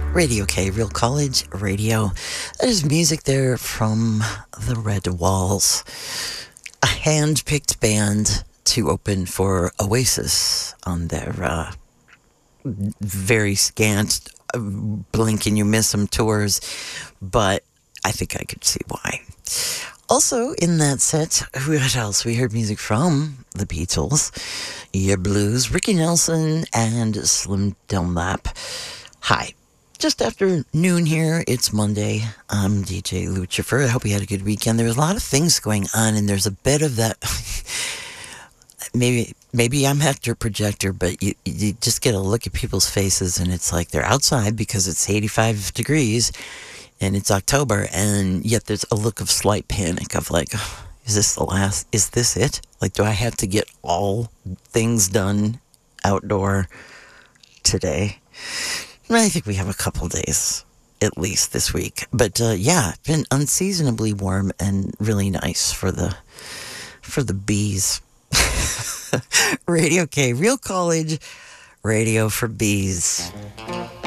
Radio K, Real College Radio. There's music there from the Red Walls, a hand-picked band to open for Oasis on their very scant blink and you miss them tours, but I think I could see why. Also in that set, what else? We heard music from the Beatles, Yeah Blues, Ricky Nelson, and Slim Dunlap. Hi. Just after noon here, it's Monday. I'm DJ Lucifer. I hope you had a good weekend. There's a lot of things going on, and there's a bit of that. maybe I'm Hector Projector, but you just get a look at people's faces, and it's like they're outside because it's 85 degrees, and it's October, and yet there's a look of slight panic of like, oh, is this the last? Is this it? Like, do I have to get all things done outdoor today? I think we have a couple days at least this week. But yeah, it's been unseasonably warm and really nice for the bees. Radio K, Real College Radio for Bees.